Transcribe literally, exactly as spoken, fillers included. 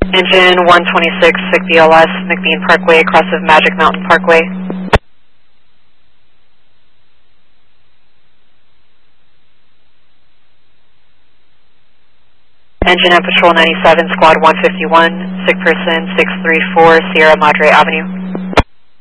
Engine one twenty-six, S I C B L S, McBean Parkway, across of Magic Mountain Parkway. Engine at Patrol ninety-seven, Squad one fifty-one, sick person six three four, Sierra Madre Avenue.